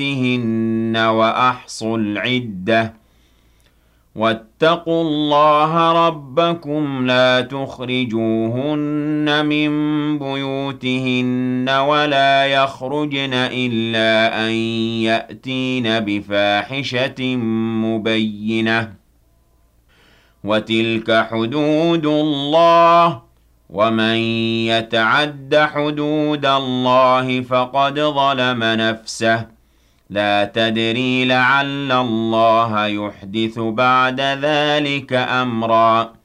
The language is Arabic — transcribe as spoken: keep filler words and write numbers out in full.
بِيُوتِهِنَّ وَأَحْصُوا الْعِدَّةَ ۖ وَاتَّقُوا اللَّهَ رَبَّكُمْ لَا تُخْرِجُوهُنَّ مِن بُيُوتِهِنَّ وَلَا يَخْرُجْنَ إِلَّا أَن يَأْتِينَ بِفَاحِشَةٍ مُّبَيِّنَةٍ ۚ وَتِلْكَ حُدُودُ اللَّهِ ۚ وَمَن يَتَعَدَّ حُدُودَ اللَّهِ فَقَدْ ظَلَمَ نَفْسَهُ ۚ لَا تَدْرِي لَعَلَّ اللَّهَ يُحْدِثُ بَعْدَ ذَٰلِكَ أَمْرًا